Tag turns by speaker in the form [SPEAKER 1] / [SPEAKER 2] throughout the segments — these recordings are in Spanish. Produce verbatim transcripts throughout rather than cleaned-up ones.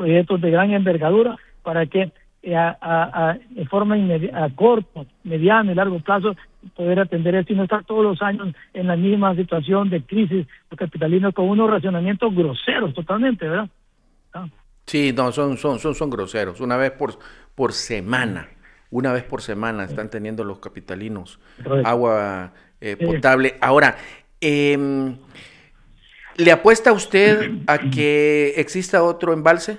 [SPEAKER 1] proyectos de gran envergadura para que eh, a, a, a, de forma a corto, mediano y largo plazo poder atender esto y no estar todos los años en la misma situación de crisis los capitalinos con unos racionamientos groseros totalmente, ¿verdad? ¿Ah?
[SPEAKER 2] Sí, no, son, son, son, son groseros. Una vez por, por semana, una vez por semana están teniendo los capitalinos
[SPEAKER 1] Correcto.
[SPEAKER 2] agua eh,
[SPEAKER 1] Eh,
[SPEAKER 2] potable. Ahora, eh, ¿le apuesta usted a que exista otro embalse?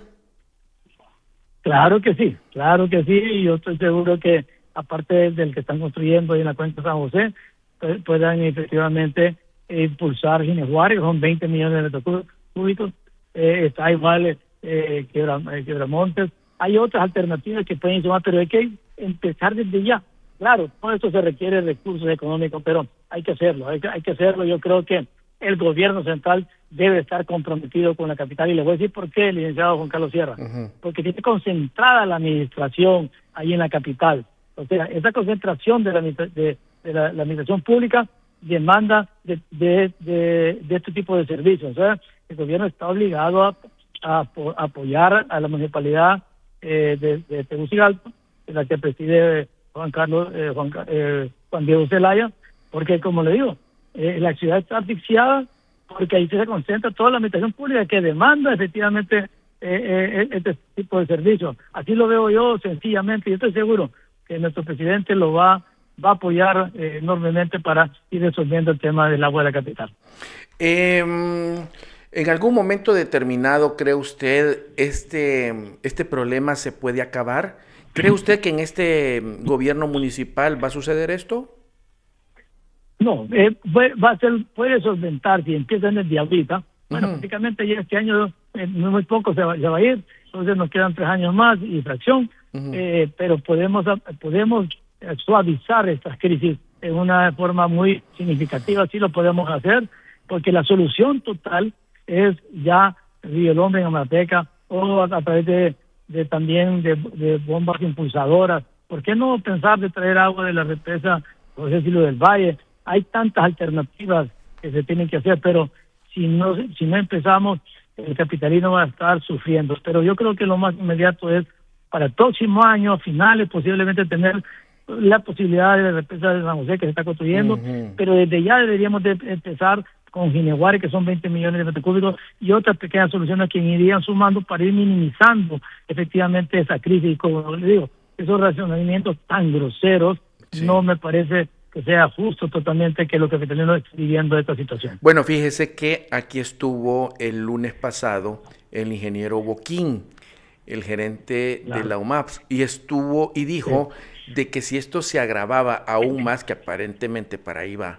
[SPEAKER 1] Claro que sí, claro que sí, y yo estoy seguro que aparte del que están construyendo ahí en la cuenca San José, pues, puedan efectivamente eh, impulsar Ginés-Guaro, que son veinte millones de metros cúbicos, eh, está igual eh, Quebra, eh, Quebramontes, hay otras alternativas que pueden sumar, pero hay que empezar desde ya. Claro, todo esto se requiere recursos económicos, pero hay que hacerlo, hay que, hay que hacerlo. Yo creo que el gobierno central debe estar comprometido con la capital, y le voy a decir por qué, licenciado Juan Carlos Sierra,
[SPEAKER 2] Ujú.
[SPEAKER 1] porque tiene concentrada la administración ahí en la capital. O sea, esa concentración de la, de, de la, la administración pública demanda de, de, de, de este tipo de servicios. O sea, el gobierno está obligado a, a, a apoyar a la municipalidad eh, de, de Tegucigalpa, en la que preside Juan Carlos eh, Juan, eh, Juan Diego Zelaya, porque como le digo, eh, la ciudad está asfixiada porque ahí se concentra toda la administración pública que demanda efectivamente eh, eh, este tipo de servicios. Así lo veo yo sencillamente, y estoy seguro que nuestro presidente lo va, va a apoyar eh, enormemente para ir resolviendo el tema del agua de la capital.
[SPEAKER 2] Eh, ¿En algún momento determinado cree usted este, este problema se puede acabar? ¿Cree usted que en este gobierno municipal va a suceder esto?
[SPEAKER 1] No, eh, puede, va a ser, puede solventar si empiezan desde ahorita. Bueno,
[SPEAKER 2] Ujú.
[SPEAKER 1] prácticamente ya este año eh, muy poco se va, se va a ir, entonces nos quedan tres años más y fracción,
[SPEAKER 2] Ujú.
[SPEAKER 1] eh, pero podemos podemos suavizar estas crisis en una forma muy significativa, sí lo podemos hacer, porque la solución total es ya Río El Hombre en Amateca o a, a través de, de también de, de bombas impulsadoras. ¿Por qué no pensar de traer agua de la represa José Silvio del Valle? Hay tantas alternativas que se tienen que hacer, pero si no si no empezamos, el capitalino va a estar sufriendo. Pero yo creo que lo más inmediato es para el próximo año, a finales, posiblemente tener la posibilidad de la represa de San José que se está construyendo,
[SPEAKER 2] Ujú.
[SPEAKER 1] pero desde ya deberíamos de empezar con Ginés-Guaro, que son veinte millones de metros cúbicos, y otras pequeñas soluciones que irían sumando para ir minimizando efectivamente esa crisis. Y como le digo, esos racionamientos tan groseros
[SPEAKER 2] Sí.
[SPEAKER 1] no me parece que sea justo totalmente que los capitalinos estén viviendo esta situación.
[SPEAKER 2] Bueno, fíjese que aquí estuvo el lunes pasado el ingeniero Boquín, el gerente de
[SPEAKER 1] Claro.
[SPEAKER 2] la UMAPS, y estuvo y
[SPEAKER 1] Sí.
[SPEAKER 2] dijo de que si esto se agravaba aún más, que aparentemente para ahí va,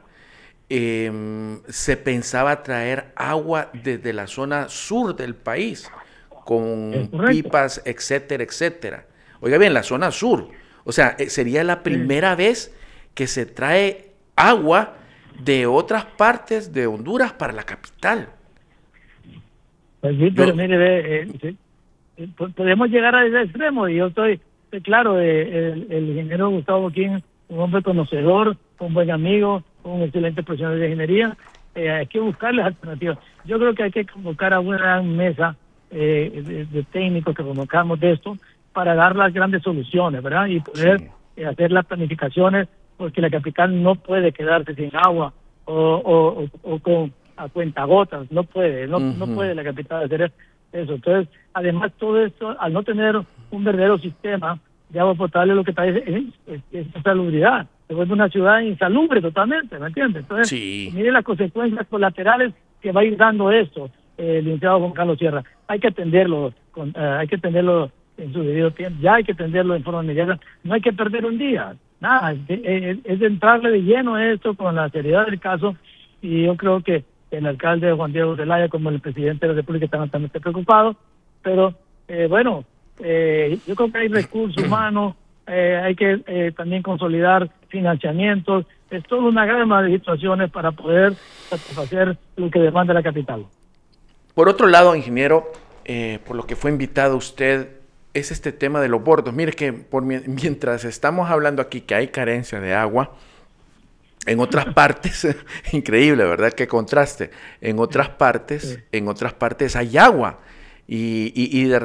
[SPEAKER 2] eh, se pensaba traer agua desde la zona sur del país,
[SPEAKER 1] Es
[SPEAKER 2] con
[SPEAKER 1] correcto.
[SPEAKER 2] pipas, etcétera, etcétera. Oiga bien, la zona sur. O sea, eh, sería la
[SPEAKER 1] Sí.
[SPEAKER 2] primera vez que se trae agua de otras partes de Honduras para la capital.
[SPEAKER 1] Pues sí, pero
[SPEAKER 2] Yo,
[SPEAKER 1] mire, ve, eh, sí, eh, po- podemos llegar a ese extremo, y yo estoy, estoy claro, eh, el, el ingeniero Gustavo Boquín, un hombre conocedor, un buen amigo, un excelente profesional de ingeniería, eh, hay que buscarles alternativas. Yo creo que hay que convocar a una gran mesa eh, de, de técnicos que convocamos de esto para dar las grandes soluciones, ¿verdad? Y poder
[SPEAKER 2] sí.
[SPEAKER 1] eh, hacer las planificaciones, porque la capital no puede quedarse sin agua o, o, o, o con a cuentagotas, no puede, no, no
[SPEAKER 2] Ujú.
[SPEAKER 1] puede la capital hacer eso. Entonces, además todo esto, al no tener un verdadero sistema de agua potable, lo que trae es, es, es insalubridad. Se vuelve una ciudad insalubre totalmente, ¿me entiendes? Entonces,
[SPEAKER 2] Sí.
[SPEAKER 1] mire las consecuencias colaterales que va a ir dando esto, eh, el licenciado Juan Carlos Sierra. Hay que atenderlo, con, uh, hay que atenderlo en su debido tiempo, ya hay que atenderlo en forma inmediata, no hay que perder un día, nada, es, es, es entrarle de lleno a esto con la seriedad del caso, y yo creo que el alcalde Juan Diego Zelaya como el presidente de la República están también preocupados, pero eh, bueno, eh, yo creo que hay recursos humanos, eh, hay que eh, también consolidar financiamientos, es toda una gama de situaciones para poder satisfacer lo que demanda la capital.
[SPEAKER 2] Por otro lado, ingeniero, eh, por lo que fue invitado usted, es este tema de los bordos. Mire que por, mientras estamos hablando aquí que hay carencia de agua, en otras partes, increíble, ¿verdad? Qué contraste. En otras
[SPEAKER 1] Sí.
[SPEAKER 2] partes, en otras partes hay agua. Y, y, y de